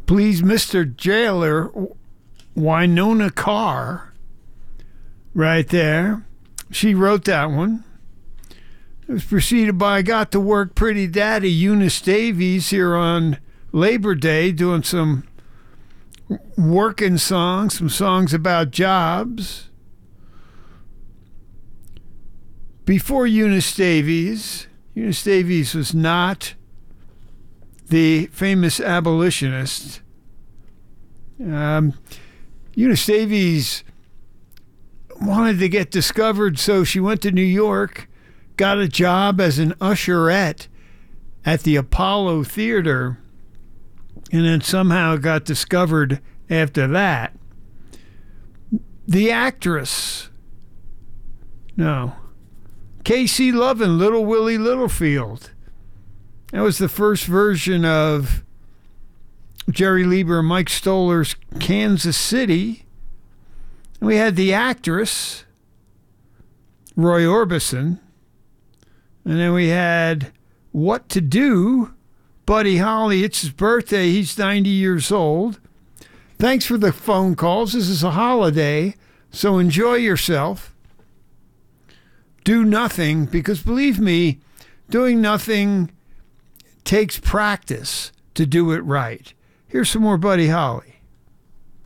Please, Mr. Jailer, Winona Carr, right there. She wrote that one. It was preceded by Got to Work Pretty Daddy, Eunice Davies, here on Labor Day, doing some working songs, some songs about jobs. Before Eunice Davies was not the famous abolitionist. Eunice Davies wanted to get discovered, so she went to New York, got a job as an usherette at the Apollo Theater, and then somehow got discovered after that. The actress, Casey Lovin, Little Willie Littlefield. That was the first version of Jerry Lieber and Mike Stoller's Kansas City. And we had the actress, Roy Orbison. And then we had What to Do, Buddy Holly. It's his birthday. He's 90 years old. Thanks for the phone calls. This is a holiday, so enjoy yourself. Do nothing, because believe me, doing nothing takes practice to do it right. Here's some more Buddy Holly.